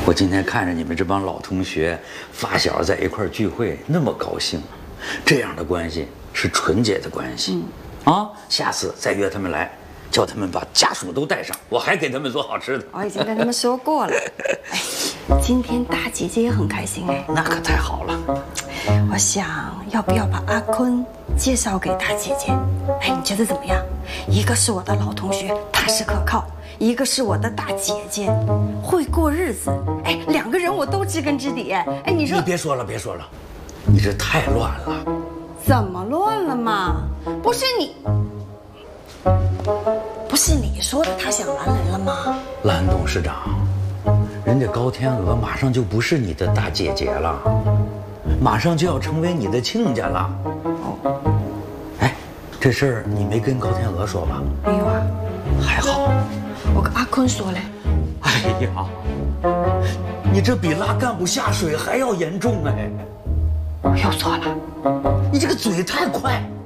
我今天看着你们这帮老同学、发小在一块聚会，那么高兴，这样的关系是纯洁的关系。下次再约他们来，叫他们把家属都带上，我还给他们做好吃的。 我已经跟他们说过了。哎，今天大姐姐也很开心哎。 那可太好了。 我想要不要把阿坤介绍给大姐姐？哎，你觉得怎么样？一个是我的老同学，踏实可靠；一个是我的大姐姐，会过日子。哎，两个人我都知根知底。哎，你说？ 你别说了，别说了，你这太乱了。 怎么乱了嘛？不是你说的，他想拦人了吗？ 蓝董事长，人家高天鹅马上就不是你的大姐姐了，马上就要成为你的亲家了。哎，这事儿你没跟高天鹅说吧？ 没有啊。 还好， 我跟阿坤说嘞。 哎呀，你这比拉干部下水还要严重哎！ 我又错了。 你这个嘴太快。